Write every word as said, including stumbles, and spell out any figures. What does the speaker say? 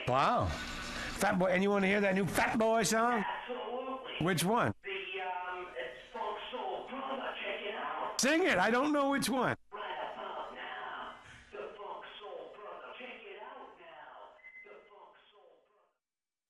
Wow. Fat Boy, and you want to hear that new Fat Boy song? Absolutely. Which one? The, um, it's Funk Soul Brother. Check it out. Sing it. I don't know which one.